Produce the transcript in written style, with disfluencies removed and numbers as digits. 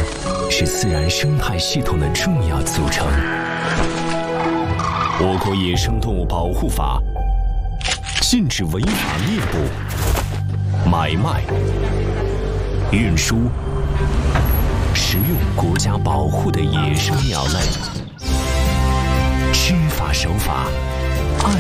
是自然生态系统的重要组成。我国野生动物保护法禁止违法猎捕、买卖、运输、食用国家保护的野生鸟类。知法守法，